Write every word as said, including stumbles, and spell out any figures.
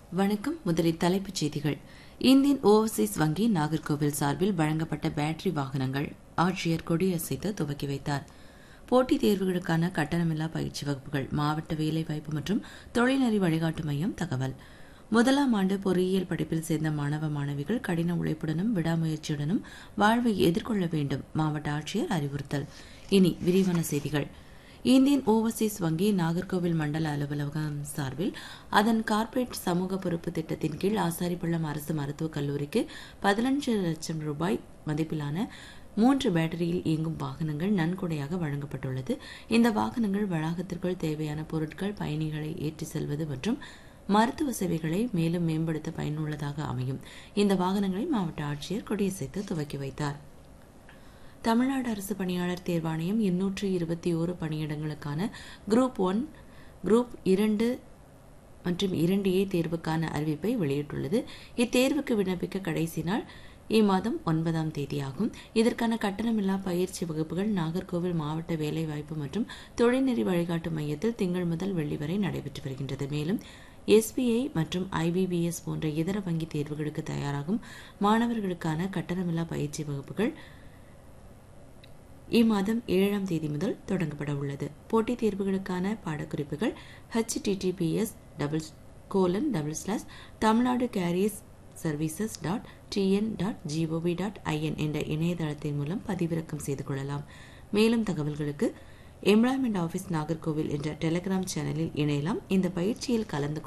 வணக்கம். முதலில் தலைப்புச் செய்திகள். இந்தியன் ஓவர்சீஸ் வங்கி நாகர்கோவில் சார்பில் வழங்கப்பட்ட பேட்டரி வாகனங்கள் ஆட்சியர் கொடியசைத்து துவக்கி வைத்தார். போட்டித் தேர்வுகளுக்கான கட்டணமில்லா பயிற்சி வகுப்புகள் மாவட்ட வேலைவாய்ப்பு மற்றும் தொழில்நெறி வழிகாட்டு மையம் தகவல். முதலாம் ஆண்டு பொறியியல் படிப்பில் சேர்ந்த மாணவ மாணவிகள் கடின உழைப்புடனும் விடாமுயற்சியுடனும் வாழ்வை எதிர்கொள்ள வேண்டும் மாவட்ட ஆட்சியர் அறிவுறுத்தல். இனி விரிவான செய்திகள். இந்தியன் ஓவர்சீஸ் வங்கி நாகர்கோவில் மண்டல அலுவலகம் சார்பில் அதன் கார்ப்பரேட் சமூக பொறுப்பு திட்டத்தின் கீழ் ஆசாரிப்பள்ளம் அரசு மருத்துவக் கல்லூரிக்கு பதினஞ்சு லட்சம் ரூபாய் மதிப்பிலான மூன்று பேட்டரியில் இயங்கும் வாகனங்கள் நன்கொடையாக வழங்கப்பட்டுள்ளது. இந்த வாகனங்கள் வளாகத்திற்குள் தேவையான பொருட்கள், பயணிகளை ஏற்றி செல்வது மற்றும் மருத்துவ சேவைகளை மேலும் மேம்படுத்த பயனுள்ளதாக அமையும். இந்த வாகனங்களை மாவட்ட ஆட்சியர் கொடியசைத்து துவக்கி வைத்தார். தமிழ்நாடு அரசு பணியாளர் தேர்வாணையம் எண்ணூற்று இருபத்தி ஓரு பணியிடங்களுக்கான குரூப் ஒன், குரூப் இரண்டு மற்றும் இரண்டு ஏ தேர்வுக்கான அறிவிப்பை வெளியிட்டுள்ளது. இத்தேர்வுக்கு விண்ணப்பிக்க கடைசி நாள் இம்மாதம் ஒன்பதாம் தேதியாகும். இதற்கான கட்டணமில்லா பயிற்சி வகுப்புகள் நாகர்கோவில் மாவட்ட வேலைவாய்ப்பு மற்றும் தொழில்நெறி வழிகாட்டு மையத்தில் திங்கள் முதல் வெள்ளி வரை நடைபெற்று வருகின்றது. மேலும் எஸ்பிஐ மற்றும் ஐபிபிஎஸ் போன்ற இதர வங்கி தேர்வுகளுக்கு தயாராகும் மாணவர்களுக்கான கட்டணமில்லா பயிற்சி வகுப்புகள் இம்மாதம் ஏழாம் தேதி முதல் தொடங்கப்பட உள்ளது. போட்டித் தேர்வுகளுக்கான பாடக்குறிப்புகள் HTTPS double colon double slash Tamil Nadu careers services dot TN dot gov dot IN என்ற இணையதளத்தின் மூலம் பதிவிறக்கம் செய்து கொள்ளலாம். மேலும் தகவல்களுக்கு எம்ப்ளாய்மெண்ட் ஆபீஸ் நாகர்கோவில் என்ற டெலிகிராம் சேனலில் இணையலாம். இந்த பயிற்சியில் கலந்து